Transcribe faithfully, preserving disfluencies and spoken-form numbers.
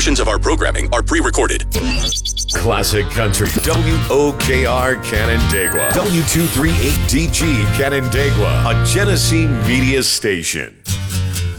Portions of our programming are pre-recorded. Classic Country. W O K R Canandaigua. W two thirty-eight D G Canandaigua. A Genesee media station.